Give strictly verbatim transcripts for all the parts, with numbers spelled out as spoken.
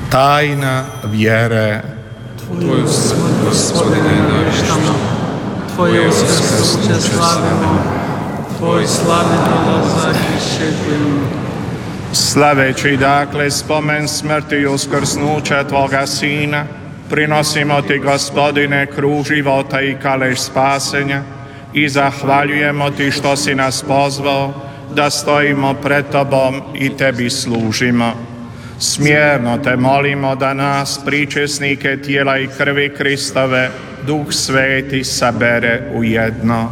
Tajna vjere. Tvoju smrt, Gospodine, navištamo, Tvoje uskrsnuće slavimo, Tvoj slavni dolazak iščekujemo. Slaveći dakle spomen smrti i uskrsnuća Tvoga Sina, prinosimo Ti, Gospodine, kruh života i kalež spasenja i zahvaljujemo Ti što si nas pozvao da stojimo pred Tobom i Tebi služimo. Smjerno Te molimo da nas, pričesnike tijela i krvi Kristove, Duh Sveti sabere u jedno.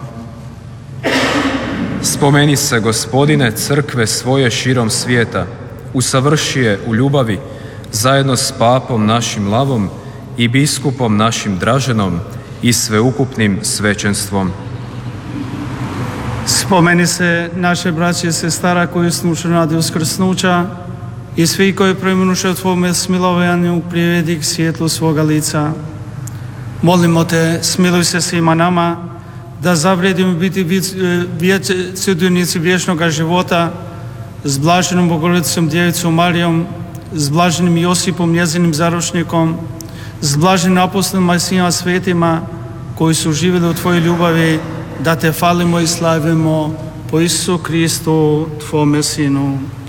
Spomeni se, Gospodine, crkve svoje širom svijeta, usavrši je u ljubavi, zajedno s papom našim Lavom i biskupom našim Draženom i sveukupnim svećenstvom. Spomeni se naše braće i sestara koji snuče radi uskrsnuća i svi koji preminuše u Tvome smilovanju privedi k svjetlu svoga lica. Molimo Te, smiluj se svima nama, da zavrijedimo biti sudionici vječnoga života s blaženom Bogorodicom Djevicom Marijom, s blaženim Josipom, njezinim zaručnikom, s blaženim apostolima i svima svetima koji su živjeli u Tvojoj ljubavi, da Te falimo i slavimo po Isusu Kristu, Tvome Sinu.